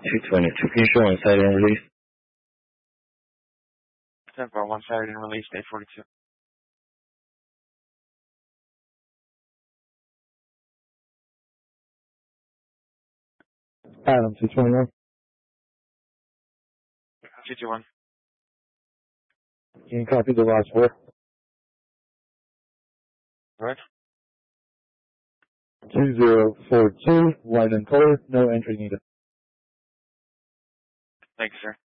222. Can you show on site and release? 10-1 sighted and released, 842. Adam, 221. 221. Can you copy the last four? Right. 2042, white and color, no entry needed. Thank you, sir.